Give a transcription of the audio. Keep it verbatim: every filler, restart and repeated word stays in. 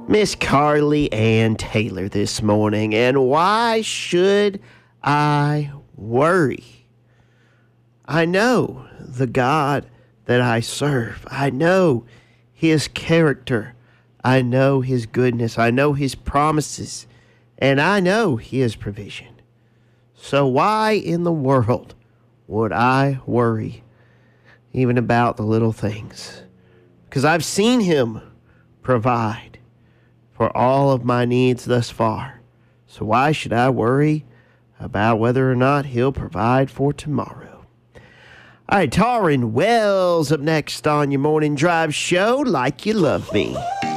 Miss Carly Ann Taylor this morning. And why should I worry? I know the God that I serve. I know his character. I know his goodness. I know his promises. And I know his provision. So why in the world would I worry even about the little things? Because I've seen him provide for all of my needs thus far. So why should I worry about whether or not he'll provide for tomorrow? All right, Taryn Wells up next on your Morning Drive show, Like You Love Me.